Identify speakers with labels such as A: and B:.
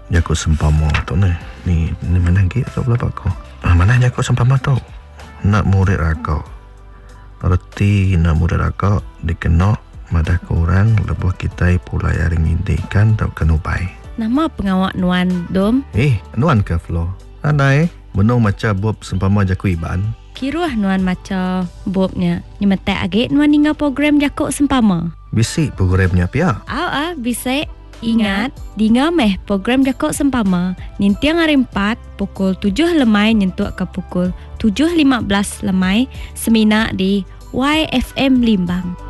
A: Jakut sempama tu ni mana lagi kau berapa kau? Mana jakut sempama tu? Nak murid rakau. Erti nak murid rakau dikenok madah korang lebuh kita pulai aring indikan tau kenupai.
B: Nama pengawak Nuan Dom?
A: Nuan ke Flo? Andai menung macam bob sempama jaku iban.
B: Kiruah Nuan macam bobnya. Nyemetek agak Nuan tinggal program jakuk sempama.
A: Bisik programnya pia.
B: Bisik. Ingat, tinggal meh program jakuk sempama. Nintiang hari 4 pukul 7 lemai nyentuk ke pukul 7.15 lemai semina di YFM Limbang.